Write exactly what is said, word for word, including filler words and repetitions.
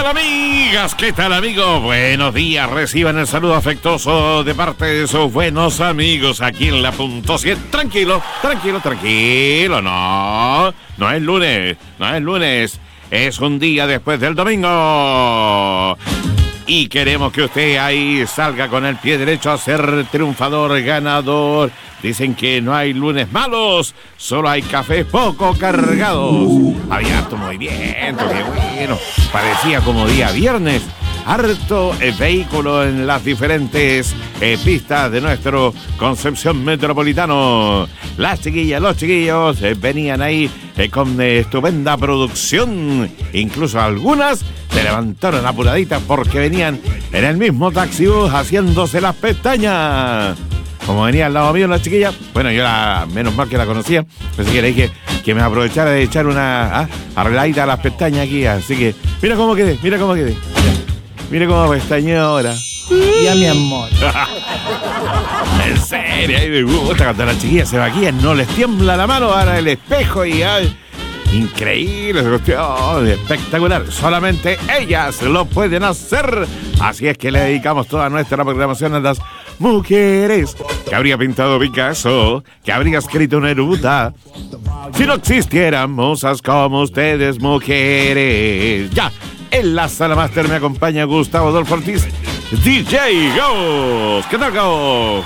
amigas? ¿Qué tal, amigos? Buenos días, reciban el saludo afectuoso de parte de sus buenos amigos aquí en la punto siete. Tranquilo, tranquilo, tranquilo, no, no es lunes, no es lunes, es un día después del domingo. Y queremos que usted ahí salga con el pie derecho a ser triunfador, ganador. Dicen que no hay lunes malos, solo hay cafés poco cargados. Había harto movimiento, qué bueno. Parecía como día viernes. Harto eh, vehículo en las diferentes eh, pistas de nuestro Concepción Metropolitano. Las chiquillas, los chiquillos eh, venían ahí eh, con eh, estupenda producción. Incluso algunas se levantaron apuraditas porque venían en el mismo taxibús haciéndose las pestañas. Como venía al lado mío la chiquilla, bueno, yo la, menos mal que la conocía, así que le dije que me aprovechara de echar una ah, arregladita a las pestañas aquí, así que mira cómo quedé, mira cómo quedé. Mira cómo pestañeó ahora. Ya, mi amor. En serio, ahí me gusta cuando las chiquillas se vaquillan, no les tiembla la mano, ahora el espejo y ay, increíble esa cuestión, espectacular. Solamente ellas lo pueden hacer. Así es que le dedicamos toda nuestra programación a las mujeres. Que habría pintado Picasso, que habría escrito Neruda, si no existieran musas como ustedes, mujeres. Ya, en la sala máster me acompaña Gustavo Adolfo Ortiz, D J Ghost. ¿Qué tal, Ghost?